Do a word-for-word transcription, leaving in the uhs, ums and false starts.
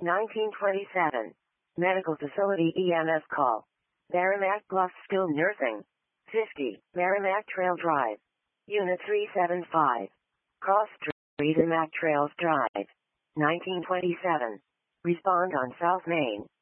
nineteen twenty-seven. Medical Facility E M S call. Merrimack Bluff Skilled Nursing. fifty. Merrimack Trail Drive. Unit three seven five. Cross Street and Mack Trails Drive. nineteen twenty-seven. Respond on South Main.